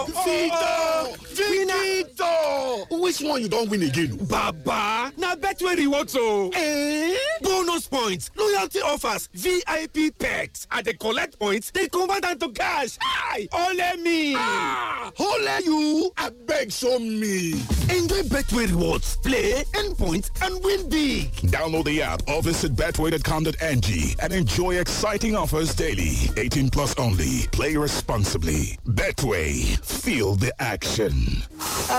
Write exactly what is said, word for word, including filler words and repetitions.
Victor! Victor! Which one you don win again? Baba! Na Betway rewards o! Eh? Bonus points, loyalty offers, V I P perks. I dey collect points, dey convert am to cash. Hi! Ole me! Ah! Ole you! Abeg show me! Enjoy Betway rewards, play, earn points, and win big. Download the app or visit betway dot com dot n g and enjoy exciting offers daily. eighteen plus only. Play responsibly. Betway. Feel the action.